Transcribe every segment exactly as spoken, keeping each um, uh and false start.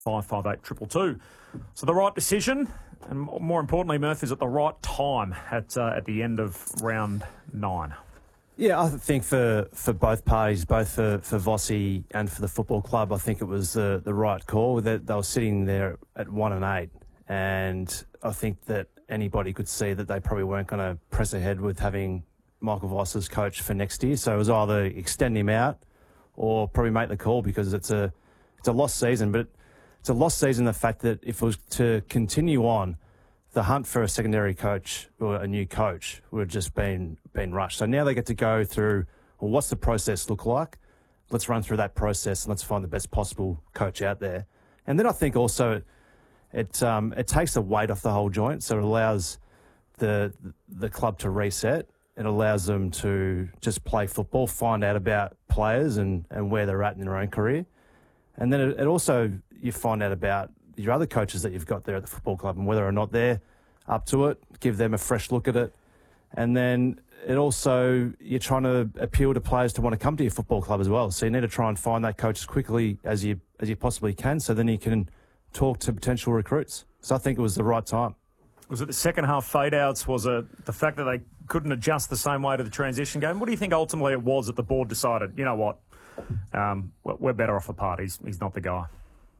five five eight triple two. So the right decision, and more importantly, Murph, is at the right time at uh, at the end of round nine. Yeah, I think for, for both parties, both for, for Vossi and for the football club, I think it was the, the right call. That they were sitting there at one and eight, and I think that anybody could see that they probably weren't going to press ahead with having Michael Voss as coach for next year. So it was either extend him out or probably make the call, because it's a it's a lost season. But it's a lost season, the fact that if it was to continue on, the hunt for a secondary coach or a new coach would have just been been rushed. So now they get to go through, well, what's the process look like? Let's run through that process and let's find the best possible coach out there. And then I think also it it, um, it takes the weight off the whole joint, so it allows the the club to reset. It allows them to just play football, find out about players and, and where they're at in their own career. And then it, it also, you find out about your other coaches that you've got there at the football club and whether or not they're up to it, give them a fresh look at it. And then it also, you're trying to appeal to players to want to come to your football club as well. So you need to try and find that coach as quickly as you as you possibly can, so then you can talk to potential recruits. So I think it was the right time. Was it the second half fade-outs? Was it the fact that they couldn't adjust the same way to the transition game? What do you think ultimately it was that the board decided, you know what, um, we're better off apart, he's, he's not the guy?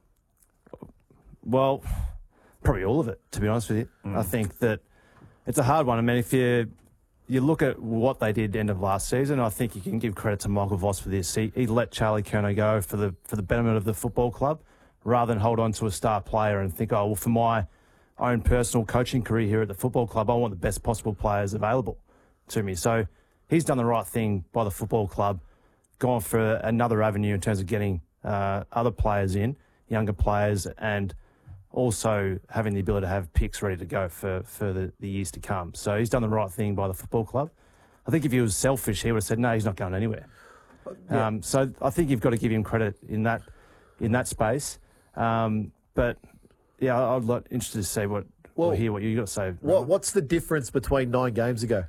Well, probably all of it, to be honest with you. Mm. I think that it's a hard one. I mean, if you you look at what they did end of last season, I think you can give credit to Michael Voss for this. He, he let Charlie Curnow go for the for the betterment of the football club, rather than hold on to a star player and think, oh, well, for my own personal coaching career here at the football club, I want the best possible players available to me. So he's done the right thing by the football club, gone for another avenue in terms of getting uh, other players in, younger players, and also having the ability to have picks ready to go for, for the, the years to come. So he's done the right thing by the football club. I think if he was selfish, he would have said, no, he's not going anywhere. Yeah. Um, so I think you've got to give him credit in that in that space. Um, but, yeah, I'd like interested to see what, well, or hear what you've got to say. What, what's the difference between nine games ago?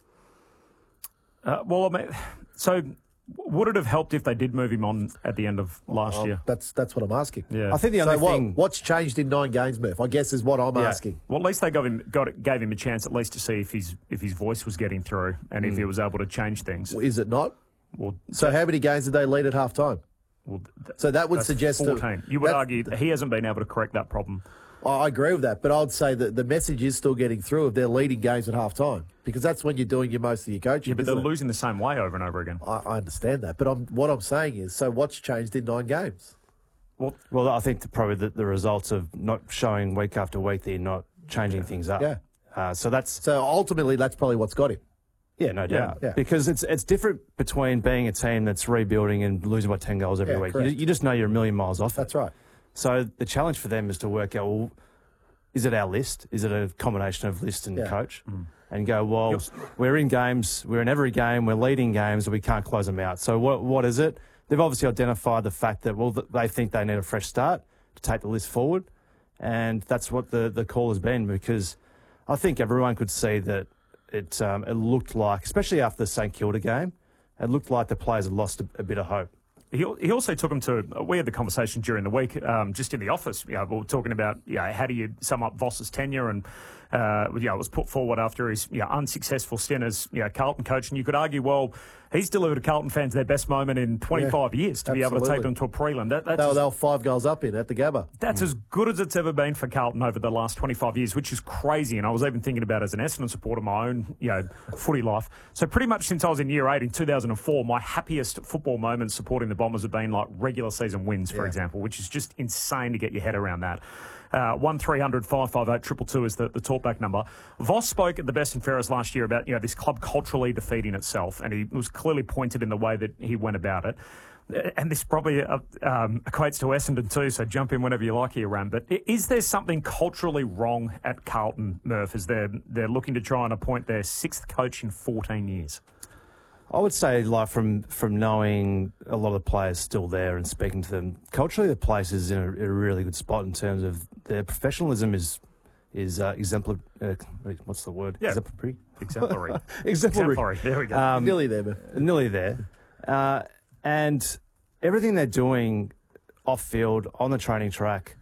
Uh, well, I mean, so would it have helped if they did move him on at the end of last oh, year? That's that's what I'm asking. Yeah. I think the so other what, thing... What's changed in nine games, Murph? I guess is what I'm yeah. asking. Well, at least they got him, got, gave him a chance at least to see if his if his voice was getting through and mm. if he was able to change things. Well, is it not? Well, so how many games did they lead at half time? Well, th- so that would suggest fourteen. That, you would argue that he hasn't been able to correct that problem. I agree with that, but I'd say that the message is still getting through if they're leading games at half time, because that's when you're doing your most of your coaching. Yeah, but they're it? losing the same way over and over again. I, I understand that, but I'm, what I'm saying is, so what's changed in nine games? Well, well I think the, probably the, the results of not showing week after week that you're not changing yeah. things up. Yeah. Uh, so that's so ultimately that's probably what's got him. Yeah, no doubt. Yeah. Because it's it's different between being a team that's rebuilding and losing by ten goals every yeah, week. You, you just know you're a million miles off. That's right. So the challenge for them is to work out, well, is it our list? Is it a combination of list and yeah. coach? Mm. And go, well, yep. we're in games, we're in every game, we're leading games, but we can't close them out. So what what is it? They've obviously identified the fact that, well, they think they need a fresh start to take the list forward. And that's what the, the call has been, because I think everyone could see that it um, it looked like, especially after the St Kilda game, it looked like the players had lost a, a bit of hope. He he also took him to, we had the conversation during the week, um, just in the office, you know, we were talking about, you know, how do you sum up Voss's tenure, and, uh, you know, it was put forward after his, you know, unsuccessful stint as, you know, Carlton coach, and you could argue, well, he's delivered to Carlton fans their best moment in twenty-five yeah, years to absolutely. be able to take them to a prelim. That, that's they, were, as, they were five goals up in at the Gabba. That's mm. as good as it's ever been for Carlton over the last twenty-five years, which is crazy. And I was even thinking about, as an Essendon supporter, my own, you know, footy life. So pretty much since I was in year eight in two thousand four, my happiest football moments supporting the Bombers have been like regular season wins, for yeah. example, which is just insane to get your head around that. Uh, one three hundred five five eight two two two is the, the talkback number. Voss spoke at the Best and Fairest last year about, you know, this club culturally defeating itself, and he was clearly pointed in the way that he went about it. And this probably uh, um, equates to Essendon too, so jump in whenever you like here, Ram. But is there something culturally wrong at Carlton, Murph, as they're, they're looking to try and appoint their sixth coach in fourteen years? I would say, like, from from knowing a lot of the players still there and speaking to them, culturally the place is in a, a really good spot in terms of their professionalism is is uh, exemplary. Uh, what's the word? Yeah. Exemplary. Exemplary. exemplary. Exemplary. There we go. Um, nearly there, man. Nearly there. Uh, and everything they're doing off field, on the training track,